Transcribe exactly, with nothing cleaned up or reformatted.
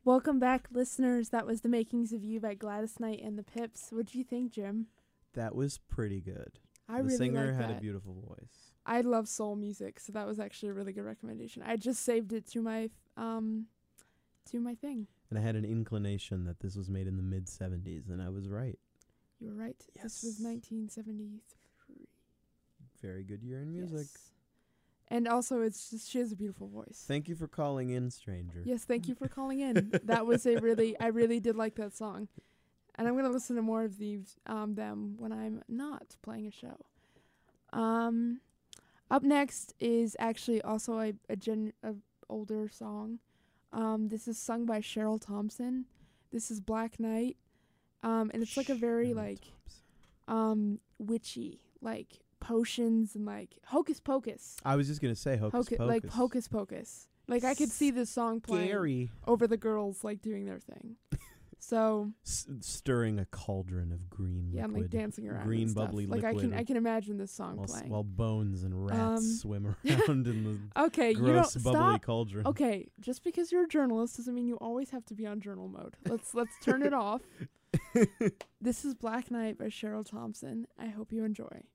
Welcome back, listeners. That was The Makings of You by Gladys Knight and the Pips. What do you think, Jim? That was pretty good. I the really singer like had that. a beautiful voice. I love soul music, so that was actually a really good recommendation. I just saved it to my um to my thing. And I had an inclination that this was made in the mid seventies, and I was right. You were right. Yes. This was nineteen seventy-three. Very good year in music. Yes. And also, it's just she has a beautiful voice. Thank you for calling in, stranger. Yes, thank you for calling in. That was a really, I really did like that song. And I'm going to listen to more of these, um, them when I'm not playing a show. Um, up next is actually also a, a, gen, a older song. Um, this is sung by Cheryl Thompson. This is Black Knight. Um, and it's like a very, Cheryl like, Thompson. um, witchy, like, potions and, like, hocus pocus. I was just going to say hocus Hocu- pocus. Like, hocus pocus. Like, I could see this song playing Scary. over the girls, like, doing their thing. So S- stirring a cauldron of green yeah, I'm liquid. like dancing around. Green and stuff. bubbly like liquid. I can, I can imagine this song while, s- playing. while bones and rats Um, swim around in the okay, you don't gross bubbly stop. cauldron. Okay, just because you're a journalist doesn't mean you always have to be on journal mode. Let's let's turn it off. This is Black Knight by Cheryl Thompson. I hope you enjoy.